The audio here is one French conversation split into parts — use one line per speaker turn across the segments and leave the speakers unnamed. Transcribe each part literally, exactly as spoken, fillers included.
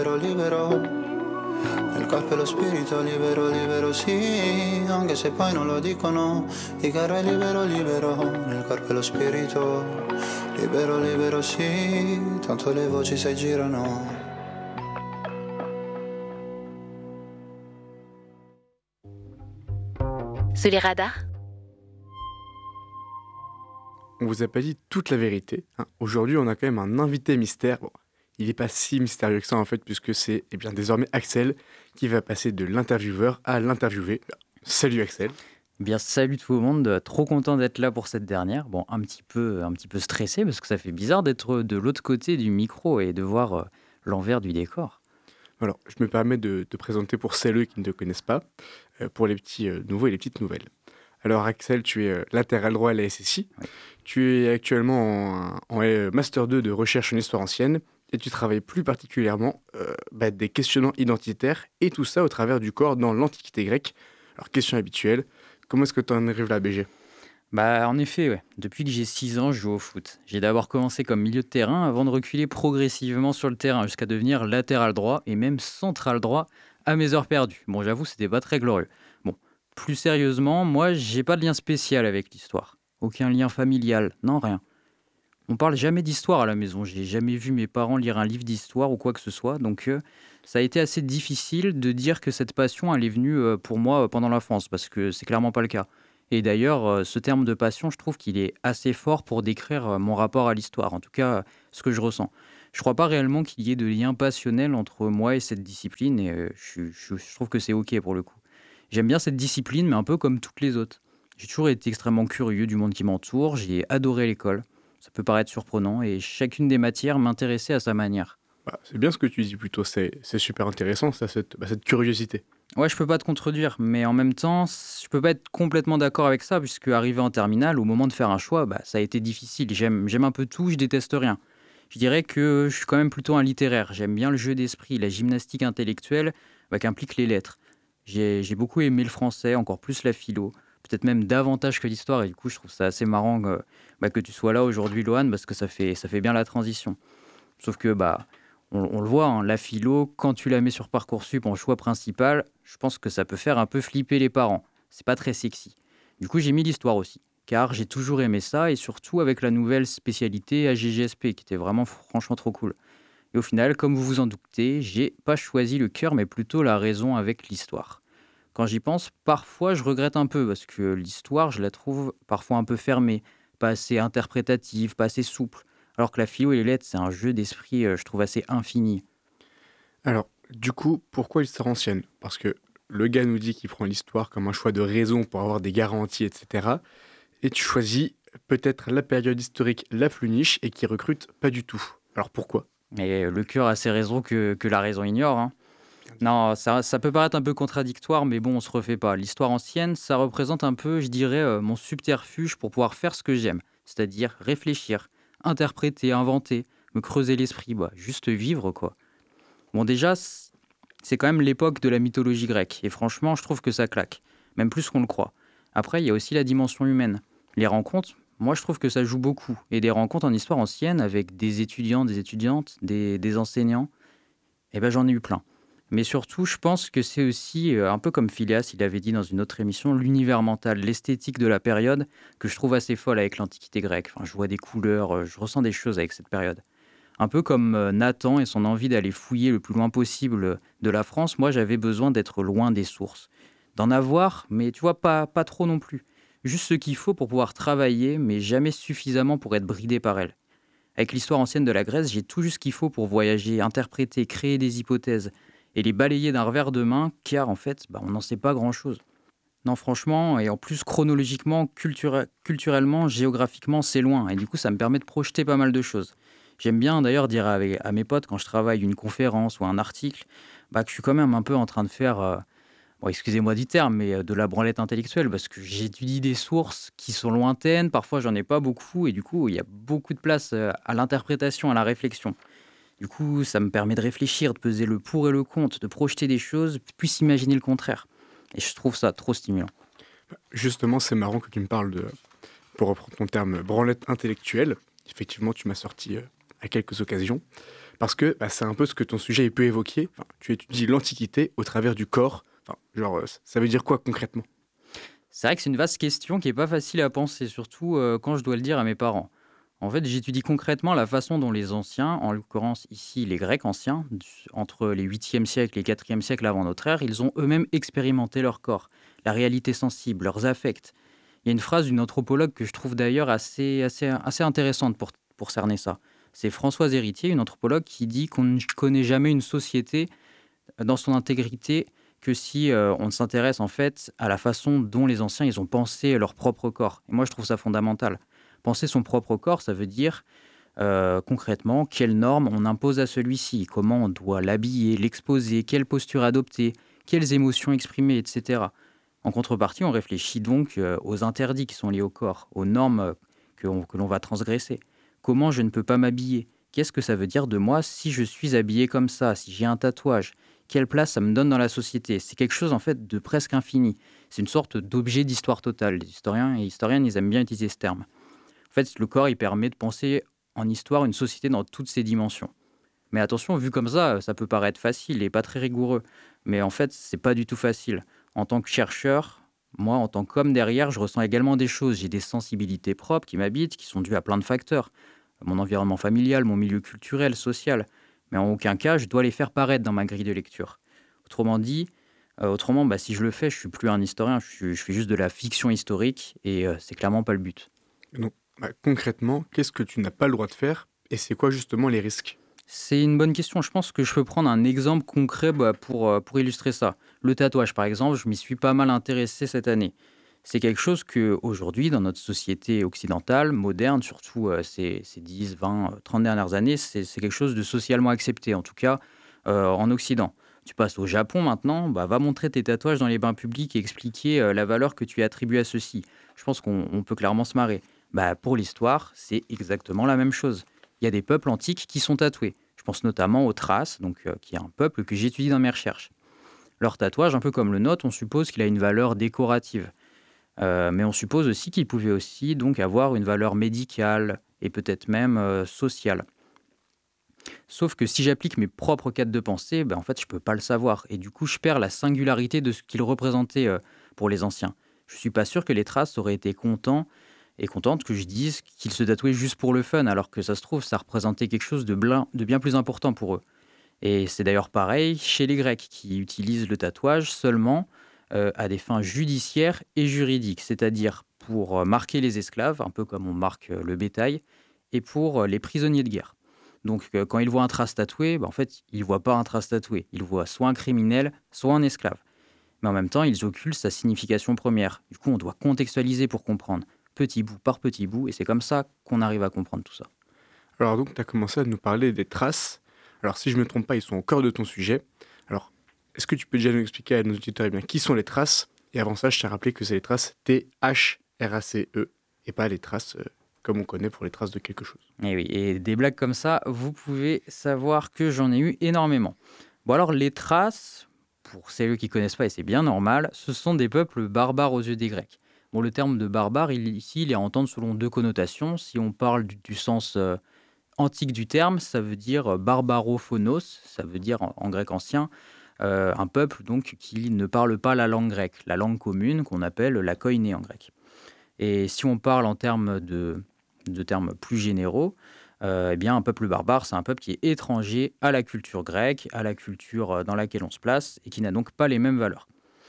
Libero, libero, nel corpo e lo spirito, libero, libero, sì, anche se poi non lo dicono, di caro è libero, libero, nel corpo e lo spirito, libero, libero, sì, tanto le voci si girano.
Sous les radars.
On vous a pas dit toute la vérité, hein. Aujourd'hui, on a quand même un invité mystère. Bon, il n'est pas si mystérieux que ça en fait, puisque c'est eh bien désormais Axel qui va passer de l'intervieweur à l'interviewé. Salut Axel.
Eh Bien, salut tout le monde, trop content d'être là pour cette dernière. Bon, un petit peu, un petit peu stressé parce que ça fait bizarre d'être de l'autre côté du micro et de voir euh, l'envers du décor.
Alors, je me permets de te présenter pour celles qui ne te connaissent pas, euh, pour les petits euh, nouveaux et les petites nouvelles. Alors Axel, tu es euh, latéral droit à la S S I.
Oui.
Tu es actuellement en, en euh, Master deux de recherche en histoire ancienne et tu travailles plus particulièrement euh, bah, des questionnements identitaires et tout ça au travers du corps dans l'Antiquité grecque. Alors, question habituelle, comment est-ce que tu en arrives là, B G?
Bah, en effet, ouais. Depuis que j'ai six ans, je joue au foot. J'ai d'abord commencé comme milieu de terrain avant de reculer progressivement sur le terrain jusqu'à devenir latéral droit et même central droit à mes heures perdues. Bon, j'avoue, c'était pas très glorieux. Bon, plus sérieusement, moi, j'ai pas de lien spécial avec l'histoire. Aucun lien familial, non, rien. On parle jamais d'histoire à la maison. J'ai jamais vu mes parents lire un livre d'histoire ou quoi que ce soit. Donc, euh, ça a été assez difficile de dire que cette passion, elle est venue euh, pour moi euh, pendant l'enfance, parce que c'est clairement pas le cas. Et d'ailleurs, euh, ce terme de passion, je trouve qu'il est assez fort pour décrire euh, mon rapport à l'histoire, en tout cas euh, ce que je ressens. Je crois pas réellement qu'il y ait de lien passionnel entre moi et cette discipline, et euh, je, je- je trouve que c'est ok pour le coup. J'aime bien cette discipline, mais un peu comme toutes les autres. J'ai toujours été extrêmement curieux du monde qui m'entoure, j'ai adoré l'école. Ça peut paraître surprenant, et chacune des matières m'intéressait à sa manière.
Bah, c'est bien ce que tu dis plutôt, c'est, c'est super intéressant, ça, cette, bah, cette curiosité.
Ouais, je peux pas te contredire, mais en même temps, c- je peux pas être complètement d'accord avec ça, puisque arrivé en terminale, au moment de faire un choix, bah, ça a été difficile. J'aime, j'aime un peu tout, je déteste rien. Je dirais que je suis quand même plutôt un littéraire. J'aime bien le jeu d'esprit, la gymnastique intellectuelle bah, qu'impliquent les lettres. J'ai, j'ai beaucoup aimé le français, encore plus la philo, peut-être même davantage que l'histoire, et du coup, je trouve ça assez marrant que, bah, que tu sois là aujourd'hui, Lohan, parce que ça fait, ça fait bien la transition. Sauf que, bah, on, on le voit, hein, la philo, quand tu la mets sur Parcoursup en choix principal, je pense que ça peut faire un peu flipper les parents. C'est pas très sexy. Du coup, j'ai mis l'histoire aussi, car j'ai toujours aimé ça, et surtout avec la nouvelle spécialité A G G S P, qui était vraiment franchement trop cool. Et au final, comme vous vous en doutez, j'ai pas choisi le cœur, mais plutôt la raison avec l'histoire. Quand j'y pense, parfois je regrette un peu, parce que l'histoire, je la trouve parfois un peu fermée, pas assez interprétative, pas assez souple. Alors que la philo et les lettres, c'est un jeu d'esprit, euh, je trouve, assez infini.
Alors, du coup, pourquoi l'histoire ancienne? Parce que le gars nous dit qu'il prend l'histoire comme un choix de raison pour avoir des garanties, et cetera. Et tu choisis peut-être la période historique la plus niche et qui recrute pas du tout. Alors pourquoi?
Et le cœur a ses raisons que, que la raison ignore, hein. Non, ça, ça peut paraître un peu contradictoire, mais bon, on se refait pas. L'histoire ancienne, ça représente un peu, je dirais, euh, mon subterfuge pour pouvoir faire ce que j'aime, c'est-à-dire réfléchir, interpréter, inventer, me creuser l'esprit, bah, juste vivre, quoi. Bon, déjà, c- c'est quand même l'époque de la mythologie grecque, et franchement, je trouve que ça claque, même plus qu'on le croit. Après, il y a aussi la dimension humaine. Les rencontres, moi, je trouve que ça joue beaucoup, et des rencontres en histoire ancienne avec des étudiants, des étudiantes, des, des enseignants, eh ben, j'en ai eu plein. Mais surtout, je pense que c'est aussi, euh, un peu comme Phileas, il avait dit dans une autre émission, l'univers mental, l'esthétique de la période, que je trouve assez folle avec l'Antiquité grecque. Enfin, je vois des couleurs, euh, je ressens des choses avec cette période. Un peu comme euh, Nathan et son envie d'aller fouiller le plus loin possible euh, de la France, moi j'avais besoin d'être loin des sources. D'en avoir, mais tu vois, pas, pas trop non plus. Juste ce qu'il faut pour pouvoir travailler, mais jamais suffisamment pour être bridé par elle. Avec l'histoire ancienne de la Grèce, j'ai tout juste ce qu'il faut pour voyager, interpréter, créer des hypothèses et les balayer d'un revers de main, car en fait, bah, on n'en sait pas grand-chose. Non, franchement, et en plus chronologiquement, culture- culturellement, géographiquement, c'est loin, et du coup, ça me permet de projeter pas mal de choses. J'aime bien d'ailleurs dire à, à mes potes quand je travaille une conférence ou un article, bah, que je suis quand même un peu en train de faire, euh, bon, excusez-moi du terme, mais euh, de la branlette intellectuelle, parce que j'étudie des sources qui sont lointaines, parfois j'en ai pas beaucoup, et du coup, il y a beaucoup de place euh, à l'interprétation, à la réflexion. Du coup, ça me permet de réfléchir, de peser le pour et le contre, de projeter des choses, puis s'imaginer le contraire. Et je trouve ça trop stimulant.
Justement, c'est marrant que tu me parles de, pour reprendre ton terme, branlette intellectuelle. Effectivement, tu m'as sorti euh, à quelques occasions. Parce que bah, c'est un peu ce que ton sujet peut évoquer. Enfin, tu étudies l'Antiquité au travers du corps. Enfin, genre, euh, ça veut dire quoi concrètement?
C'est vrai que c'est une vaste question qui est pas facile à penser, surtout euh, quand je dois le dire à mes parents. En fait, j'étudie concrètement la façon dont les anciens, en l'occurrence ici les Grecs anciens, du- entre les huitième siècle et quatrième siècle avant notre ère, ils ont eux-mêmes expérimenté leur corps, la réalité sensible, leurs affects. Il y a une phrase d'une anthropologue que je trouve d'ailleurs assez, assez, assez intéressante pour, pour cerner ça. C'est Françoise Héritier, une anthropologue, qui dit qu'on ne connaît jamais une société dans son intégrité que si euh, on s'intéresse en fait à la façon dont les anciens ils ont pensé leur propre corps. Et moi, je trouve ça fondamental. Penser son propre corps, ça veut dire euh, concrètement quelles normes on impose à celui-ci, comment on doit l'habiller, l'exposer, quelle posture adopter, quelles émotions exprimer, et cetera. En contrepartie, on réfléchit donc euh, aux interdits qui sont liés au corps, aux normes euh, que, on- que l'on va transgresser. Comment je ne peux pas m'habiller? Qu'est-ce que ça veut dire de moi si je suis habillé comme ça, si j'ai un tatouage? Quelle place ça me donne dans la société? C'est quelque chose en fait de presque infini. C'est une sorte d'objet d'histoire totale. Les historiens et historiennes, ils aiment bien utiliser ce terme. En fait, le corps, il permet de penser en histoire une société dans toutes ses dimensions. Mais attention, vu comme ça, ça peut paraître facile et pas très rigoureux. Mais en fait, c'est pas du tout facile. En tant que chercheur, moi, en tant qu'homme derrière, je ressens également des choses. J'ai des sensibilités propres qui m'habitent, qui sont dues à plein de facteurs. Mon environnement familial, mon milieu culturel, social. Mais en aucun cas, je dois les faire paraître dans ma grille de lecture. Autrement dit, euh, autrement, bah, si je le fais, je suis plus un historien, je, suis- je fais juste de la fiction historique et euh, c'est clairement pas le but.
Donc, bah, concrètement, qu'est-ce que tu n'as pas le droit de faire et c'est quoi justement les risques?
C'est une bonne question. Je pense que je peux prendre un exemple concret bah, pour, euh, pour illustrer ça. Le tatouage, par exemple, je m'y suis pas mal intéressé cette année. C'est quelque chose que aujourd'hui, dans notre société occidentale, moderne, surtout euh, ces, ces dix, vingt, euh, trente dernières années, c'est c'est quelque chose de socialement accepté, en tout cas euh, en Occident. Tu passes au Japon maintenant, bah, va montrer tes tatouages dans les bains publics et expliquer euh, la valeur que tu attribues à ceux-ci. Je pense qu'on on peut clairement se marrer. Bah, pour l'histoire, c'est exactement la même chose. Il y a des peuples antiques qui sont tatoués. Je pense notamment aux Thraces, donc, euh, qui est un peuple que j'étudie dans mes recherches. Leur tatouage, un peu comme le nôtre, on suppose qu'il a une valeur décorative. Euh, mais on suppose aussi qu'il pouvait aussi donc avoir une valeur médicale et peut-être même euh, sociale. Sauf que si j'applique mes propres cadres de pensée, ben, en fait, je ne peux pas le savoir. Et du coup, je perds la singularité de ce qu'il représentait euh, pour les anciens. Je ne suis pas sûr que les Thraces auraient été contents et contentes que je dise qu'ils se tatouaient juste pour le fun, alors que ça se trouve, ça représentait quelque chose de, blin- de bien plus important pour eux. Et c'est d'ailleurs pareil chez les Grecs, qui utilisent le tatouage seulement euh, à des fins judiciaires et juridiques, c'est-à-dire pour euh, marquer les esclaves, un peu comme on marque euh, le bétail, et pour euh, les prisonniers de guerre. Donc euh, quand ils voient un trace tatoué, bah, en fait, ils ne voient pas un trace tatoué, ils voient soit un criminel, soit un esclave. Mais en même temps, ils occultent sa signification première. Du coup, on doit contextualiser pour comprendre, petit bout par petit bout, et c'est comme ça qu'on arrive à comprendre tout ça.
Alors donc, tu as commencé à nous parler des traces. Alors si je ne me trompe pas, ils sont au cœur de ton sujet. Alors, est-ce que tu peux déjà nous expliquer à nos auditeurs eh bien, qui sont les traces? Et avant ça, je t'ai rappelé que c'est les traces T H R A C E et pas les traces euh, comme on connaît pour les traces de quelque chose.
Et oui, et des blagues comme ça, vous pouvez savoir que j'en ai eu énormément. Bon alors, les Thraces, pour celles qui connaissent pas, et c'est bien normal, ce sont des peuples barbares aux yeux des Grecs. Bon, le terme de barbare, il- ici, il est à entendre selon deux connotations. Si on parle du, du sens euh, antique du terme, ça veut dire euh, barbarophonos, ça veut dire en, en grec ancien, euh, un peuple donc qui ne parle pas la langue grecque, la langue commune qu'on appelle la koiné en grec. Et si on parle en termes de, de termes plus généraux, euh, eh bien, un peuple barbare, c'est un peuple qui est étranger à la culture grecque, à la culture euh, dans laquelle on se place, et qui n'a donc pas les mêmes valeurs.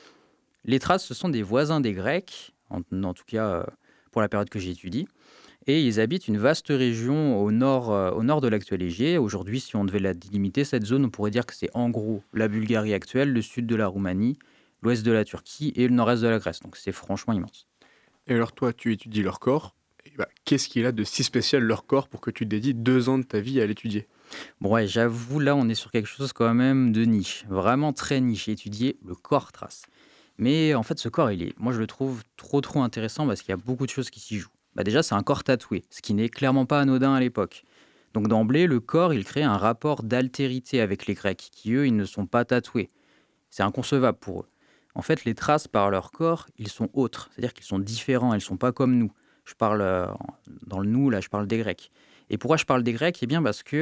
Les Thraces, ce sont des voisins des Grecs, en, en tout cas euh, pour la période que j'étudie, et ils habitent une vaste région au nord, euh, au nord de l'actuel Égée. Aujourd'hui, si on devait la délimiter, cette zone, on pourrait dire que c'est en gros la Bulgarie actuelle, le sud de la Roumanie, l'ouest de la Turquie et le nord-est de la Grèce. Donc c'est franchement immense.
Et alors toi, tu étudies leur corps. Et bah, qu'est-ce qu'il a de si spécial leur corps pour que tu dédies deux ans de ta vie à l'étudier?
Bon, ouais, j'avoue, là, on est sur quelque chose quand même de niche, vraiment très niche, étudier le corps trace. Mais en fait, ce corps, il est, moi, je le trouve trop, trop intéressant parce qu'il y a beaucoup de choses qui s'y jouent. Bah, déjà, c'est un corps tatoué, ce qui n'est clairement pas anodin à l'époque. Donc, d'emblée, le corps, il crée un rapport d'altérité avec les Grecs, qui, eux, ils ne sont pas tatoués. C'est inconcevable pour eux. En fait, les traces par leur corps, ils sont autres, c'est-à-dire qu'ils sont différents, ils ne sont pas comme nous. Je parle euh, dans le nous, là, je parle des Grecs. Et pourquoi je parle des Grecs? Eh bien, parce que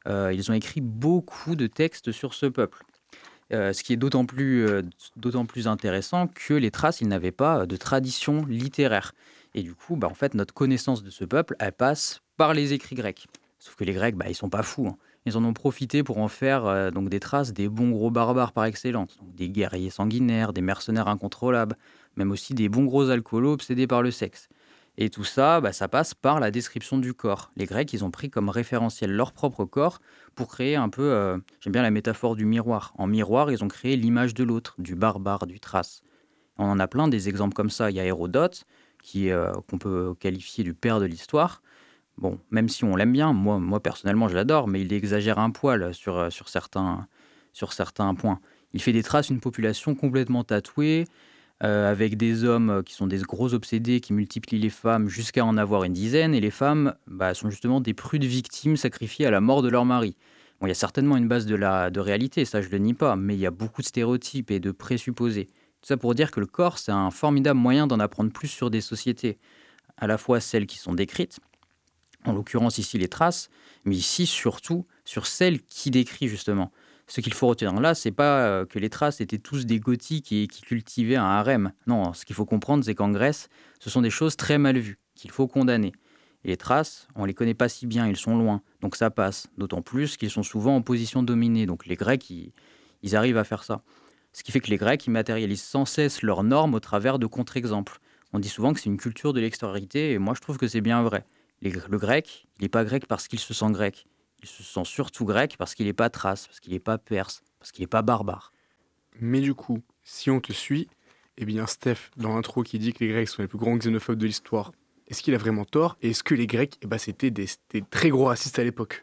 euh, ils ont écrit beaucoup de textes sur ce peuple. Euh, ce qui est d'autant plus, euh, d'autant plus intéressant que les Thraces, ils n'avaient pas de tradition littéraire. Et du coup, bah, en fait, notre connaissance de ce peuple, elle passe par les écrits grecs. Sauf que les Grecs, bah, ils sont pas fous, hein. Ils en ont profité pour en faire euh, donc des Thraces, des bons gros barbares par excellence. Donc, des guerriers sanguinaires, des mercenaires incontrôlables, même aussi des bons gros alcoolos obsédés par le sexe. Et tout ça, bah, ça passe par la description du corps. Les Grecs, ils ont pris comme référentiel leur propre corps pour créer un peu, euh, j'aime bien la métaphore du miroir. En miroir, ils ont créé l'image de l'autre, du barbare, du thrace. On en a plein des exemples comme ça. Il y a Hérodote, qui, euh, qu'on peut qualifier du père de l'histoire. Bon, même si on l'aime bien, moi, moi personnellement je l'adore, mais il exagère un poil sur, euh, sur, certains, sur certains points. Il fait des Thraces une population complètement tatouée, euh, avec des hommes euh, qui sont des gros obsédés, qui multiplient les femmes jusqu'à en avoir une dizaine, et les femmes bah, sont justement des prudes victimes sacrifiées à la mort de leur mari. Bon, il y a certainement une base de, la, de réalité, ça je le nie pas, mais il y a beaucoup de stéréotypes et de présupposés. Tout ça pour dire que le corps, c'est un formidable moyen d'en apprendre plus sur des sociétés, à la fois celles qui sont décrites, en l'occurrence ici les Thraces, mais ici surtout sur celles qui décrit justement. Ce qu'il faut retenir là, c'est pas euh, que les Thraces étaient tous des gothiques et qui cultivaient un harem. Non, ce qu'il faut comprendre, c'est qu'en Grèce, ce sont des choses très mal vues, qu'il faut condamner. Et les Thraces, on les connaît pas si bien, ils sont loin, donc ça passe. D'autant plus qu'ils sont souvent en position dominée, donc les Grecs, ils, ils arrivent à faire ça. Ce qui fait que les Grecs, ils matérialisent sans cesse leurs normes au travers de contre-exemples. On dit souvent que c'est une culture de l'extériorité, et moi je trouve que c'est bien vrai. Les- Le grec, il n'est pas grec parce qu'il se sent grec. Il se sent surtout grec parce qu'il n'est pas thrace, parce qu'il n'est pas perse, parce qu'il n'est pas barbare.
Mais du coup, si on te suit, eh bien Steph, dans l'intro qui dit que les Grecs sont les plus grands xénophobes de l'histoire, est-ce qu'il a vraiment tort? Et est-ce que les Grecs, eh ben, c'était des, des très gros racistes à l'époque?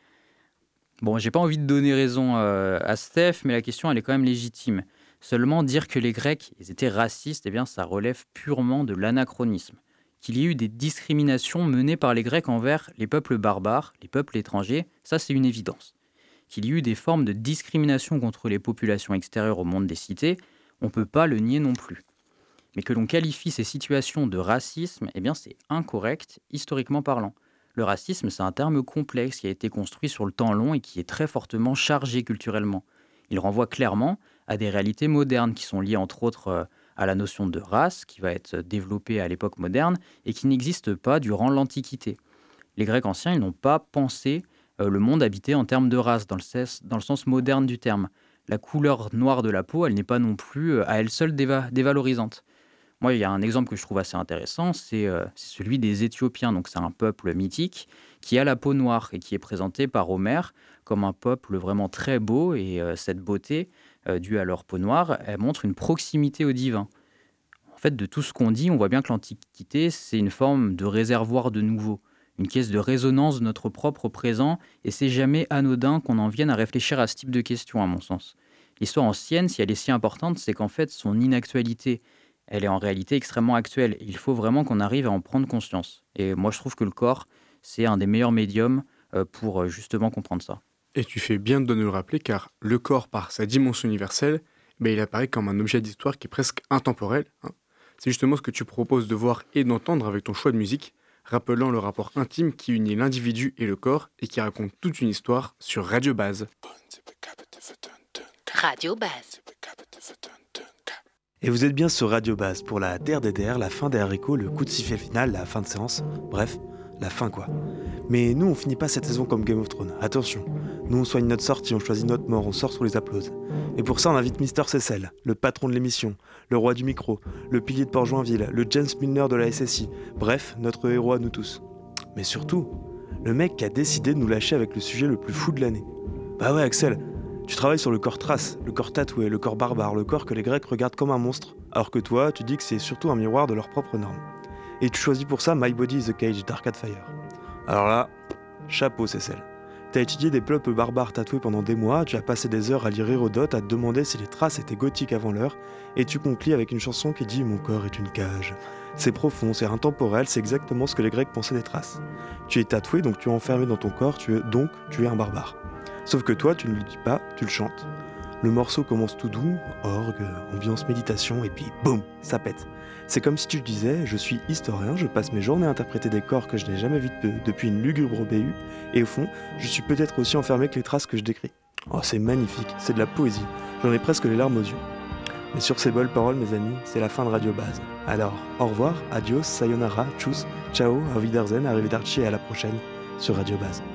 Bon, j'ai pas envie de donner raison euh, à Steph, mais la question elle est quand même légitime. Seulement dire que les Grecs ils étaient racistes, eh bien ça relève purement de l'anachronisme. Qu'il y ait eu des discriminations menées par les Grecs envers les peuples barbares, les peuples étrangers, ça c'est une évidence. Qu'il y ait eu des formes de discrimination contre les populations extérieures au monde des cités, on ne peut pas le nier non plus. Mais que l'on qualifie ces situations de racisme, eh bien c'est incorrect, historiquement parlant. Le racisme, c'est un terme complexe qui a été construit sur le temps long et qui est très fortement chargé culturellement. Il renvoie clairement à des réalités modernes qui sont liées entre autres euh, à la notion de race qui va être développée à l'époque moderne et qui n'existe pas durant l'Antiquité. Les Grecs anciens, ils n'ont pas pensé euh, le monde habité en termes de race, dans le, sens, dans le sens moderne du terme. La couleur noire de la peau, elle n'est pas non plus euh, à elle seule déva- dévalorisante. Moi, il y a un exemple que je trouve assez intéressant, c'est euh, c'est celui des Éthiopiens. Donc, c'est un peuple mythique qui a la peau noire et qui est présenté par Homère comme un peuple vraiment très beau. Et euh, cette beauté, euh, due à leur peau noire, elle montre une proximité au divin. En fait, de tout ce qu'on dit, on voit bien que l'Antiquité, c'est une forme de réservoir de nouveau, une caisse de résonance de notre propre présent, et c'est jamais anodin qu'on en vienne à réfléchir à ce type de questions, à mon sens. L'histoire ancienne, si elle est si importante, c'est qu'en fait, son inactualité, elle est en réalité extrêmement actuelle. Il faut vraiment qu'on arrive à en prendre conscience. Et moi, je trouve que le corps, c'est un des meilleurs médiums euh, pour euh, justement comprendre ça.
Et tu fais bien de nous le rappeler car le corps, par sa dimension universelle, ben, il apparaît comme un objet d'histoire qui est presque intemporel, hein. C'est justement ce que tu proposes de voir et d'entendre avec ton choix de musique, rappelant le rapport intime qui unit l'individu et le corps et qui raconte toute une histoire sur Radio Base.
Radio Base.
Et vous êtes bien sur Radio Base pour la D R D D R, la fin des haricots, le coup de sifflet final, la fin de séance, bref, la fin quoi. Mais nous on finit pas cette saison comme Game of Thrones, attention. Nous on soigne notre sortie, on choisit notre mort, on sort sous les applauses. Et pour ça on invite Mister Cecil, le patron de l'émission, le roi du micro, le pilier de Port-Joinville, le James Milner de la S S I, bref, notre héros à nous tous. Mais surtout, le mec qui a décidé de nous lâcher avec le sujet le plus fou de l'année. Bah ouais Axel, tu travailles sur le corps thrace, le corps tatoué, le corps barbare, le corps que les Grecs regardent comme un monstre, alors que toi, tu dis que c'est surtout un miroir de leurs propres normes. Et tu choisis pour ça My Body is a Cage d'Arcade Fire. Alors là, chapeau Cecil. T'as étudié des peuples barbares tatoués pendant des mois, tu as passé des heures à lire Hérodote, à te demander si les Thraces étaient gothiques avant l'heure, et tu conclus avec une chanson qui dit « Mon corps est une cage ». C'est profond, c'est intemporel, c'est exactement ce que les Grecs pensaient des Thraces. Tu es tatoué, donc tu es enfermé dans ton corps, tu es, donc tu es un barbare. Sauf que toi, tu ne le dis pas, tu le chantes. Le morceau commence tout doux, orgue, ambiance méditation, et puis boum, ça pète. C'est comme si tu disais, je suis historien, je passe mes journées à interpréter des corps que je n'ai jamais vus de- depuis une lugubre béhue, et au fond, je suis peut-être aussi enfermé que les traces que je décris. Oh, c'est magnifique, c'est de la poésie, j'en ai presque les larmes aux yeux. Mais sur ces belles paroles, mes amis, c'est la fin de Radio Base. Alors, au revoir, adios, sayonara, tchuss, ciao, auf Wiedersehen, arrivederci et à la prochaine sur Radio Base.